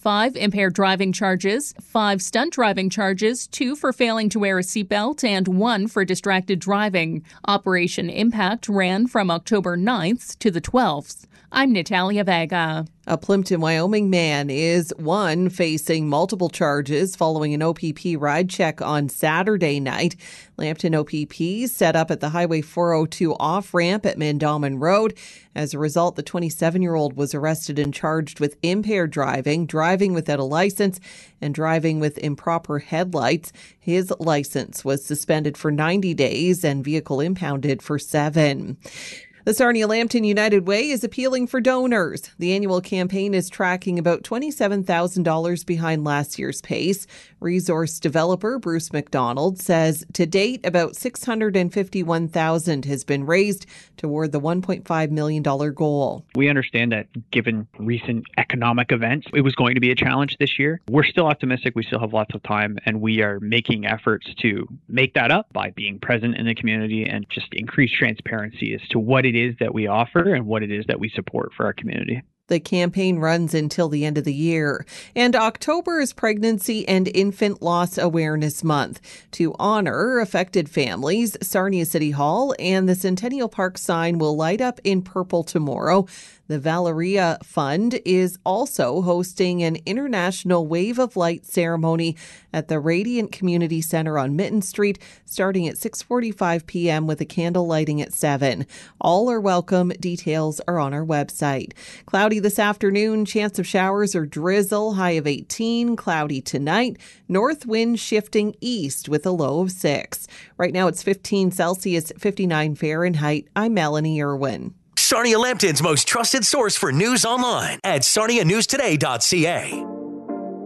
5 impaired driving charges, 5 stunt driving charges, 2 for failing to wear a seatbelt, and 1 for distracted driving. Operation Impact ran from October 9th to the 12th. I'm Natalia Vega. A Plimpton, Wyoming man is facing multiple charges following an OPP ride check on Saturday night. Lambton OPP set up at the Highway 402 off-ramp at Mandamin Road. As a result, the 27-year-old was arrested and charged with impaired driving, driving without a license, and driving with improper headlights. His license was suspended for 90 days and vehicle impounded for 7. The Sarnia-Lambton United Way is appealing for donors. The annual campaign is tracking about $27,000 behind last year's pace. Resource developer Bruce McDonald says to date about $651,000 has been raised toward the $1.5 million goal. We understand that given recent economic events, it was going to be a challenge this year. We're still optimistic. We still have lots of time, and we are making efforts to make that up by being present in the community and just increase transparency as to what it is that we offer and what it is that we support for our community. The campaign runs until the end of the year. And October is Pregnancy and Infant Loss Awareness Month. To honor affected families, Sarnia City Hall and the Centennial Park sign will light up in purple tomorrow. The Valeria Fund is also hosting an International Wave of Light ceremony at the Radiant Community Center on Mitten Street, starting at 6:45 p.m. with a candle lighting at 7. All are welcome. Details are on our website. Cloudy this afternoon, chance of showers or drizzle, high of 18. Cloudy tonight, north wind shifting east with a low of 6. Right now it's 15 Celsius, 59 Fahrenheit. I'm Melanie Irwin. Sarnia-Lambton's most trusted source for news online at sarnianewstoday.ca.